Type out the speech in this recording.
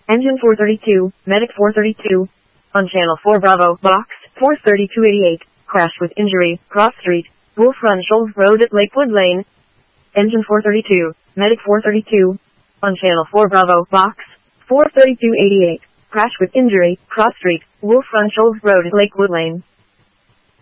Engine 432, Medic 432. On Channel 4 Bravo, Box 43288. Crash with injury, Cross Street, Wolf Run Shoals Road at Lakewood Lane. Engine 432, Medic 432. On Channel 4 Bravo, Box 43288. Crash with injury, Cross Street, Wolf Run Shoals Road at Lakewood Lane.